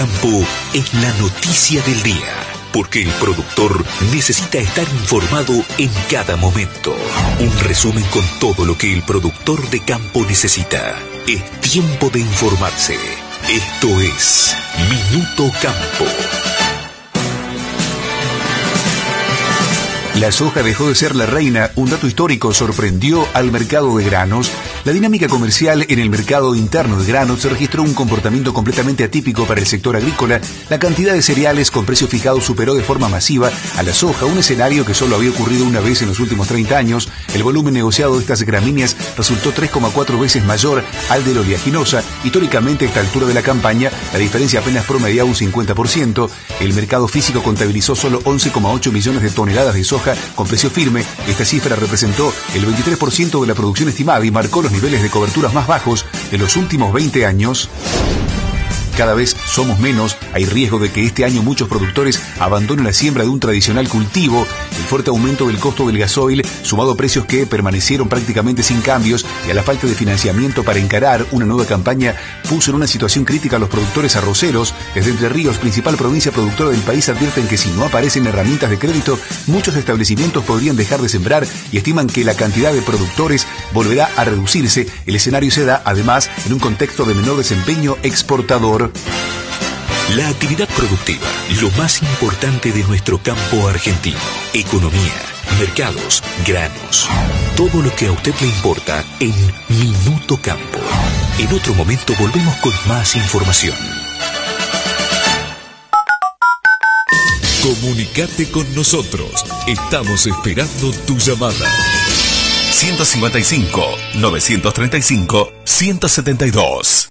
Campo es la noticia del día, porque el productor necesita estar informado en cada momento. Un resumen con todo lo que el productor de campo necesita. Es tiempo de informarse. Esto es Minuto Campo. La soja dejó de ser la reina. Un dato histórico sorprendió al mercado de granos. La dinámica comercial en el mercado interno de granos se registró un comportamiento completamente atípico para el sector agrícola. La cantidad de cereales con precios fijados superó de forma masiva a la soja, un escenario que solo había ocurrido una vez en los últimos 30 años. El volumen negociado de estas gramíneas resultó 3,4 veces mayor al de la oleaginosa. Históricamente, a esta altura de la campaña, la diferencia apenas promediaba un 50%. El mercado físico contabilizó solo 11,8 millones de toneladas de soja con precio firme. Esta cifra representó el 23% de la producción estimada y marcó los niveles de coberturas más bajos de los últimos 20 años. Cada vez somos menos. Hay riesgo de que este año muchos productores abandonen la siembra de un tradicional cultivo. El fuerte aumento del costo del gasoil, sumado a precios que permanecieron prácticamente sin cambios y a la falta de financiamiento para encarar una nueva campaña, puso en una situación crítica a los productores arroceros. Desde Entre Ríos, principal provincia productora del país, advierten que si no aparecen herramientas de crédito, muchos establecimientos podrían dejar de sembrar y estiman que la cantidad de productores volverá a reducirse. El escenario se da, además, en un contexto de menor desempeño exportador. La actividad productiva, lo más importante de nuestro campo argentino. Economía, mercados, granos. Todo lo que a usted le importa en Minuto Campo. En otro momento volvemos con más información. Comunicate con nosotros. Estamos esperando tu llamada. 155-935-172